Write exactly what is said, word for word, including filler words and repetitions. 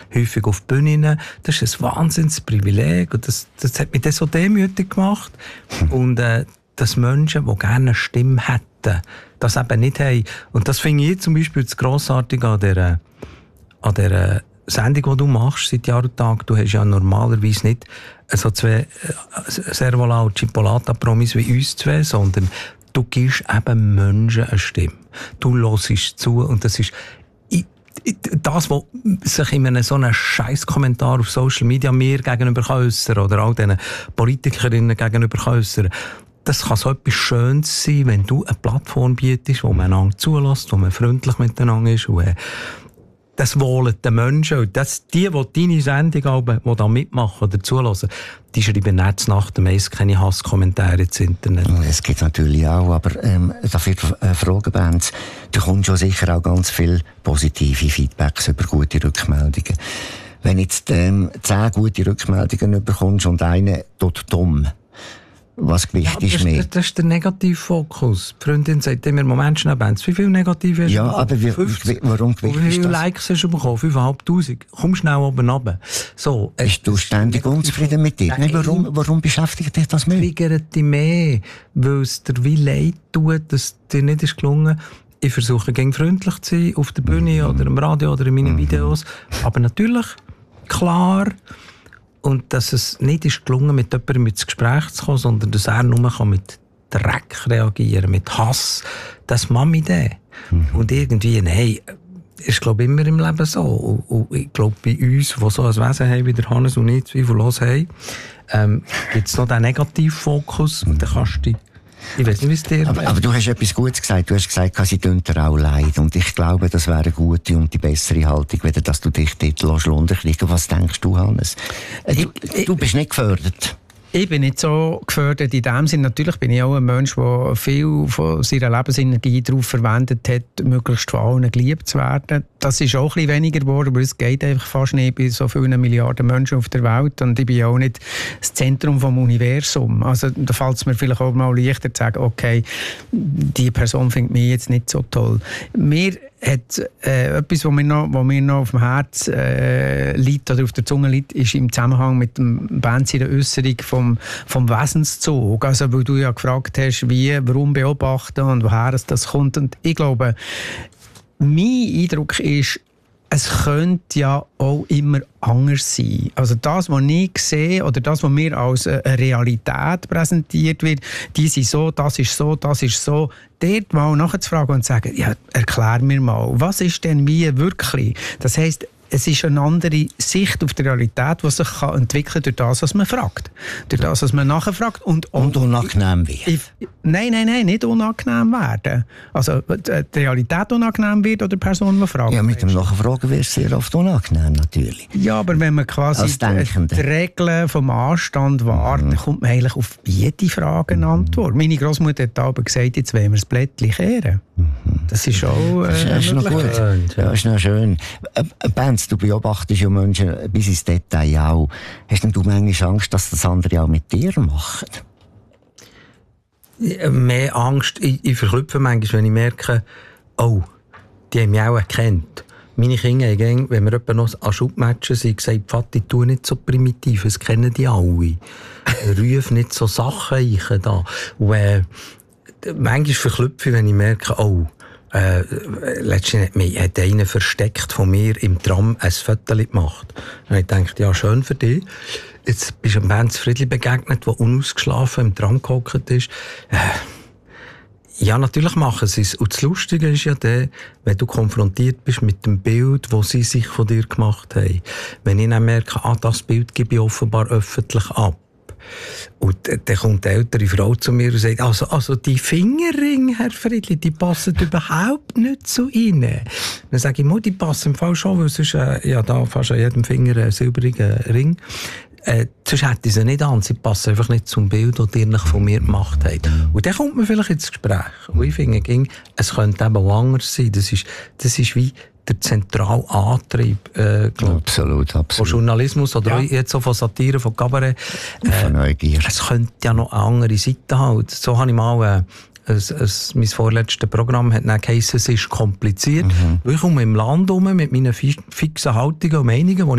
häufig auf Bühnen. Das ist ein Wahnsinnsprivileg und das, das hat mich dann so demütig gemacht. Und äh, dass Menschen, die gerne eine Stimme hätten, das eben nicht haben. Und das finde ich zum Beispiel das Grossartige an dieser, an dieser Sendung, die du machst seit Jahr und Tag. Du hast ja normalerweise nicht so zwei Servola und Chipolata-Promis wie uns zwei, sondern du gibst eben Menschen eine Stimme. Du hörst zu und das ist das, was sich in einem so einem Scheiß-Kommentar auf Social Media mir gegenüber äußern kann oder all diesen Politikerinnen gegenüber äußern. Das kann so etwas Schönes sein, wenn du eine Plattform bietest, wo man einander zulässt, wo man freundlich miteinander ist. Und, äh, das wollen die Menschen. Und das, die, die deine Sendung haben, die da mitmachen oder zulassen, die schreiben nicht nach dem meist keine Hasskommentare ins Internet. Es gibt natürlich auch, aber ähm, dafür äh, fragen, Benz, du kommst schon sicher auch ganz viele positive Feedbacks über gute Rückmeldungen. Wenn jetzt ähm, zehn gute Rückmeldungen bekommst und eine tut dumm, was Gewicht ja, ist das, mehr? Das, das ist der Negativfokus. Die Freundin sagt immer, Moment schnell, Benz, wie viele Negative hast du? Ja, aber wie, wie, warum Gewicht ist das? Wie viele Likes hast du bekommen? fünftausendfünfhundert. Komm schnell oben runter. So, bist du ständig unzufrieden mit dir? Nein, warum, warum beschäftigt dich das mehr? Triggert dich mehr, weil es dir wie leid tut, dass dir nicht ist gelungen. Ich versuche, gegen freundlich zu sein, auf der Bühne mm. oder im Radio oder in meinen mm. Videos. Aber natürlich, klar, und dass es nicht ist gelungen, mit jemandem ins Gespräch zu kommen, sondern dass er nur mit Dreck reagieren kann, mit Hass. Das mache ich dann. Mhm. Und irgendwie, nein, ist glaube ich immer im Leben so. Und, und ich glaube, bei uns, die so ein Wesen haben, wie der Hannes und ich zweifellos haben, ähm, gibt es noch den Negativfokus und dann kannst du ich weiß nicht, wie es dir aber, aber du hast etwas Gutes gesagt. Du hast gesagt, sie tun dir auch leid. Und ich glaube, das wäre eine gute und die bessere Haltung, weder dass du dich dort runterkriegst. Was denkst du, Hannes? Du, ich, du bist nicht gefördert. Ich bin nicht so gefördert in dem Sinn. Natürlich bin ich auch ein Mensch, der viel von seiner Lebensenergie darauf verwendet hat, möglichst von allen geliebt zu werden. Das ist auch ein bisschen weniger geworden, aber es geht einfach fast nicht bei so vielen Milliarden Menschen auf der Welt. Und ich bin auch nicht das Zentrum vom Universum. Also da fällt es mir vielleicht auch mal leichter zu sagen, okay, die Person findet mich jetzt nicht so toll. Mir hat äh, etwas, was mir, noch, was mir noch auf dem Herz äh, liegt oder auf der Zunge liegt, ist im Zusammenhang mit dem Benz in der Äußerung vom, vom Wesenszug. Also, weil du ja gefragt hast, wie, warum beobachten und woher es das kommt. Und ich glaube, mein Eindruck ist, es könnte ja auch immer anders sein. Also das, was ich sehe, oder das, was mir als eine Realität präsentiert wird, die sind so, das ist so, das ist so, dort mal nachzufragen und zu sagen, ja, erklär mir mal, was ist denn wie wirklich? Das heisst, es ist eine andere Sicht auf die Realität, die sich kann entwickeln durch das, was man fragt. Durch das, was man nachfragt. Und, und unangenehm wird. Nein, nein, nein, nicht unangenehm werden. Also die Realität unangenehm wird oder die Person, die fragt. Ja, mit dem Nachfragen wird es sehr oft unangenehm, natürlich. Ja, aber wenn man quasi die, die Regeln vom Anstand wahrt, mhm. dann kommt man eigentlich auf jede Frage eine Antwort. Meine Großmutter hat aber gesagt, jetzt wollen wir das Blättchen kehren. Mhm. Das ist auch äh, das ist, das ist noch gut. Schön, ja, das ist noch schön. Äh, Benz, du beobachtest ja Menschen bis ins Detail auch. Hast denn du manchmal Angst, dass das andere auch mit dir machen? Mehr Angst. Ich, ich verklüpfe manchmal, wenn ich merke, oh, die haben mich auch erkannt. Meine Kinder haben, wenn wir etwa noch an Schubmatchen sind, gesagt, Vati, tu nicht so primitiv, das kennen die alle. Ruf nicht so Sachen ein da. Und, äh, manchmal verklüpfe ich, wenn ich merke, oh, Äh, letztens hat einer versteckt von mir im Tram ein Foto gemacht. Und ich dachte, ja, schön für dich. Jetzt bist du einem Benz Friedli begegnet, der unausgeschlafen im Tram gehockt ist. Äh, ja, natürlich machen sie es. Und das Lustige ist ja der, wenn du konfrontiert bist mit dem Bild, das sie sich von dir gemacht haben. Wenn ich dann merke, ah, das Bild gebe ich offenbar öffentlich ab. Und dann kommt die ältere Frau zu mir und sagt, also, also die Fingerringe, Herr Friedli, die passen überhaupt nicht zu Ihnen. Dann sage ich, Mo, die passen im Fall schon, weil sonst, äh, ja, da fast an jedem Finger einen silbrigen Ring. Äh, sonst hätte ich sie nicht an. Sie passen einfach nicht zum Bild, das ihr von mir gemacht habt. Und dann kommt man vielleicht ins Gespräch. Und ich finde, es könnte eben auch anders sein. Das ist, das ist wie der zentrale Antrieb, äh, glaub, absolut, absolut. Von Journalismus oder ja. jetzt auch von Satire, von Kabarett. Äh, von Neugier. Es könnte ja noch eine andere Seite haben. So habe ich mal, äh, ein, ein, mein vorletztes Programm hat dann geheißen, es ist kompliziert. Mhm. Ich komme im Land um mit meinen fixen Haltungen und Meinungen,